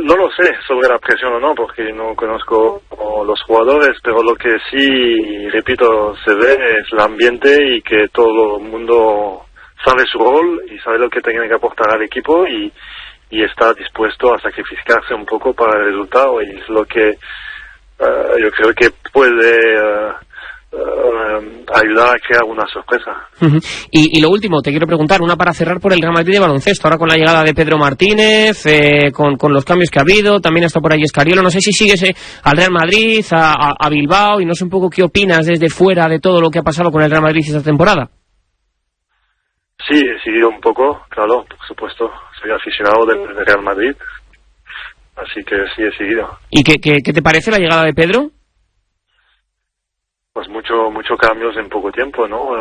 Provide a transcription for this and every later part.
No lo sé sobre la presión o no, porque no conozco los jugadores, pero lo que sí, repito, se ve es el ambiente y que todo el mundo sabe su rol y sabe lo que tiene que aportar al equipo y está dispuesto a sacrificarse un poco para el resultado, y es lo que yo creo que puede ayudar a crear una sorpresa. Uh-huh. Y lo último, te quiero preguntar, una para cerrar por el Real Madrid de baloncesto, ahora con la llegada de Pedro Martínez, con los cambios que ha habido, también está por ahí Escariolo, no sé si sigues al Real Madrid, a Bilbao, y no sé un poco qué opinas desde fuera de todo lo que ha pasado con el Real Madrid esta temporada. Sí, he seguido un poco, claro, por supuesto, soy aficionado del Real Madrid, así que sí he seguido. ¿Y qué te parece la llegada de Pedro? Pues mucho cambios en poco tiempo, ¿no?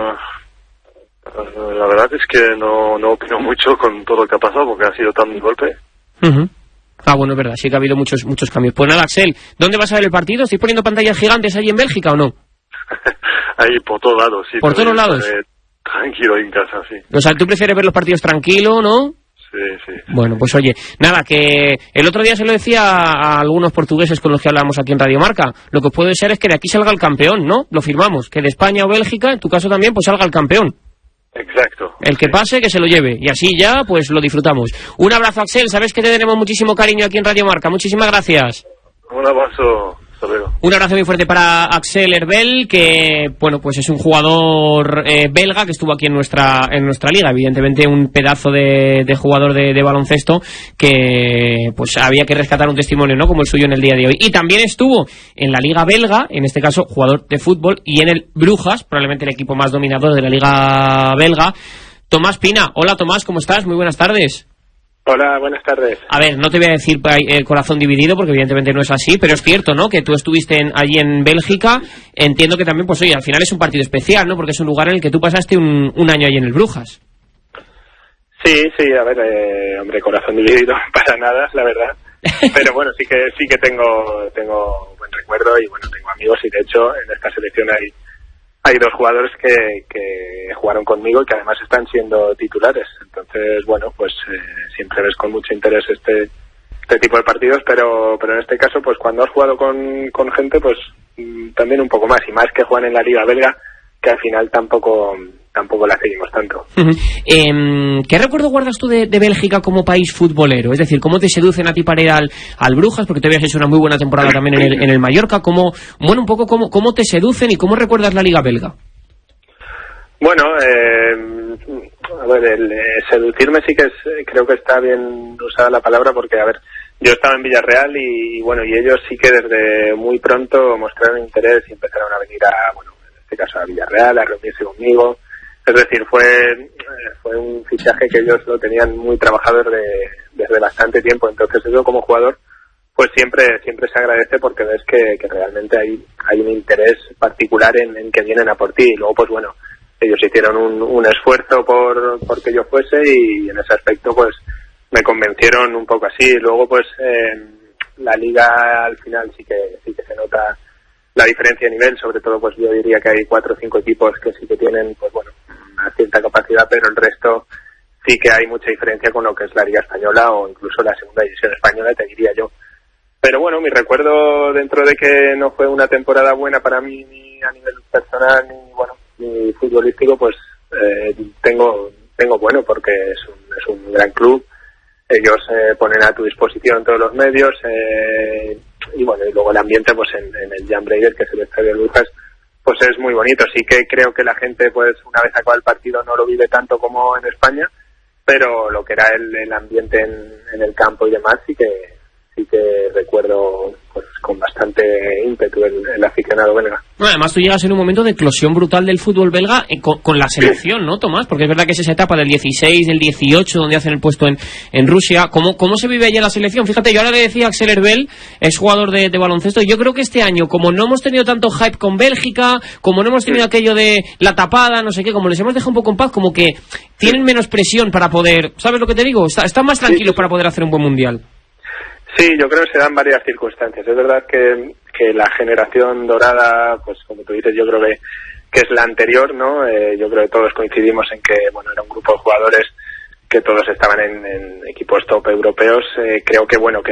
La verdad es que no opino mucho con todo lo que ha pasado porque ha sido tan de golpe. Uh-huh. Bueno, es verdad, sí que ha habido muchos cambios. Pues nada, Axel, ¿dónde vas a ver el partido? ¿Estáis poniendo pantallas gigantes ahí en Bélgica o no? Ahí por todos lados, sí. ¿Por todos lados? Tranquilo en casa, sí. O sea, ¿tú prefieres ver los partidos tranquilo, no? Sí. Bueno, pues oye, nada, que el otro día se lo decía a algunos portugueses con los que hablamos aquí en Radio Marca, lo que puede ser es que de aquí salga el campeón, ¿no? Lo firmamos, que de España o Bélgica, en tu caso también, pues salga el campeón. Exacto. El que pase, que se lo lleve, y así ya, pues lo disfrutamos. Un abrazo, Axel, sabes que te tenemos muchísimo cariño aquí en Radio Marca, muchísimas gracias. Un abrazo. Un abrazo muy fuerte para Axel Herbel, que bueno, pues es un jugador belga que estuvo aquí en nuestra liga, evidentemente un pedazo de jugador de baloncesto que pues había que rescatar un testimonio, ¿no?, como el suyo en el día de hoy. Y también estuvo en la liga belga, en este caso jugador de fútbol, y en el Brujas, probablemente el equipo más dominador de la liga belga, Tomás Pina. Hola Tomás, ¿cómo estás? Muy buenas tardes. Hola, buenas tardes. A ver, no te voy a decir corazón dividido, porque evidentemente no es así, pero es cierto, ¿no?, que tú estuviste allí en Bélgica. Entiendo que también, pues oye, al final es un partido especial, ¿no?, porque es un lugar en el que tú pasaste un año allí en el Brujas. Sí, a ver, hombre, corazón dividido para nada, la verdad. Pero bueno, sí que tengo buen recuerdo y bueno, tengo amigos, y de hecho en esta selección hay dos jugadores que jugaron conmigo y que además están siendo titulares. Entonces, bueno, pues siempre ves con mucho interés este tipo de partidos, pero en este caso, pues cuando has jugado con gente, pues también un poco más, y más que juegan en la liga belga, que al final tampoco la seguimos tanto. Uh-huh. ¿Qué recuerdo guardas tú de Bélgica como país futbolero? Es decir, ¿cómo te seducen a ti para ir al Brujas? Porque te habías hecho una muy buena temporada también en el Mallorca. ¿Cómo te seducen y cómo recuerdas la liga belga? Bueno, a ver, el seducirme sí que creo que está bien usada la palabra, porque, a ver, yo estaba en Villarreal y bueno, y ellos sí que desde muy pronto mostraron interés y empezaron a venir en este caso a Villarreal, a reunirse conmigo. Es decir, fue un fichaje que ellos lo tenían muy trabajado desde bastante tiempo. Entonces eso, como jugador, pues siempre se agradece, porque ves que realmente hay un interés particular en que vienen a por ti. Y luego, pues bueno, ellos hicieron un esfuerzo por que yo fuese, y en ese aspecto pues me convencieron un poco así. Luego pues la liga al final sí que se nota la diferencia de nivel, sobre todo pues yo diría que hay 4 o 5 equipos que sí que tienen pues bueno una cierta capacidad, pero el resto sí que hay mucha diferencia con lo que es la liga española o incluso la segunda división española, te diría yo. Pero bueno, mi recuerdo, dentro de que no fue una temporada buena para mí ni a nivel personal ni futbolístico, pues tengo bueno, porque es un gran club. Ellos ponen a tu disposición todos los medios, y bueno, y luego el ambiente pues en el Jan Breyer, que es el estadio de Brujas, pues es muy bonito. Sí que creo que la gente, pues una vez acaba el partido, no lo vive tanto como en España, pero lo que era el ambiente en el campo y demás sí que recuerdo pues con bastante ímpetu el aficionado belga. Bueno, además tú llegas en un momento de eclosión brutal del fútbol belga con la selección, ¿no, Tomás? Porque es verdad que es esa etapa del 16, del 18, donde hacen el puesto en Rusia. ¿Cómo se vive allá la selección? Fíjate, yo ahora le decía a Axel Herbel, es jugador de baloncesto, y yo creo que este año, como no hemos tenido tanto hype con Bélgica, como no hemos tenido aquello de la tapada, no sé qué, como les hemos dejado un poco en paz, como que tienen menos presión para poder, ¿sabes lo que te digo? Están más tranquilos para poder hacer un buen mundial. Sí, yo creo que se dan varias circunstancias. Es verdad que la generación dorada, pues como tú dices, yo creo que es la anterior, ¿no? Yo creo que todos coincidimos en que, bueno, era un grupo de jugadores que todos estaban en equipos top europeos. Creo que, bueno, que